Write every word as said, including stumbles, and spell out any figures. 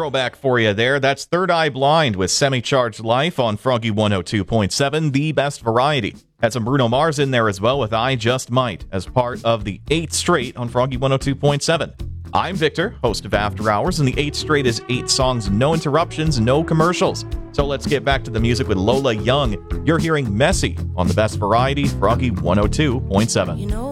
throwback for you there. That's Third Eye Blind with Semi-Charged Life on Froggy one oh two point seven, the best variety. Had some Bruno Mars in there as well with I Just Might as part of the eighth Straight on Froggy one oh two point seven. I'm Victor, host of After Hours, and the eighth Straight is eight songs, no interruptions, no commercials. So let's get back to the music with Lola Young. You're hearing Messy on the best variety, Froggy one oh two point seven. You know